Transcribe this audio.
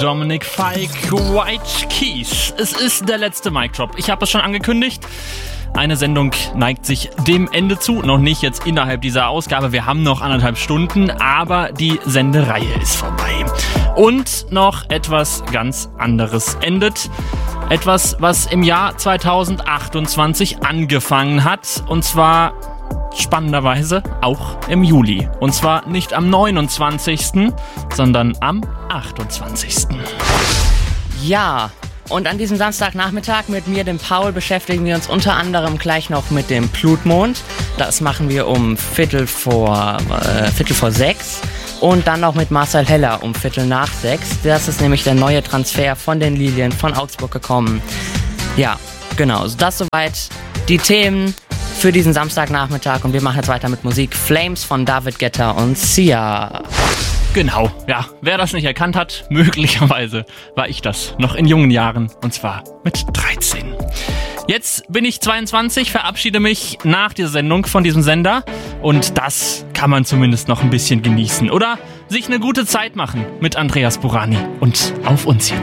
Dominic Fike, White Keys. Es ist der letzte Mic Drop. Ich habe es schon angekündigt. Eine Sendung neigt sich dem Ende zu. Noch nicht jetzt innerhalb dieser Ausgabe. Wir haben noch 1,5 Stunden, aber die Sendereihe ist vorbei. Und noch etwas ganz anderes endet. Etwas, was im Jahr 2028 angefangen hat. Und zwar spannenderweise auch im Juli. Und zwar nicht am 29., sondern am 28. Ja, und an diesem Samstagnachmittag mit mir, dem Paul, beschäftigen wir uns unter anderem gleich noch mit dem Blutmond. Das machen wir um Viertel vor 6. Und dann noch mit Marcel Heller um 5:45. Das ist nämlich der neue Transfer von den Lilien von Augsburg gekommen. Ja, genau. Das soweit die Themen für diesen Samstagnachmittag. Und wir machen jetzt weiter mit Musik. Flames von David Guetta und Sia. Genau, ja. Wer das nicht erkannt hat, möglicherweise war ich das noch in jungen Jahren. Und zwar mit 13. Jetzt bin ich 22, verabschiede mich nach der Sendung von diesem Sender. Und das kann man zumindest noch ein bisschen genießen. Oder sich eine gute Zeit machen mit Andreas Burani. Und auf uns jetzt.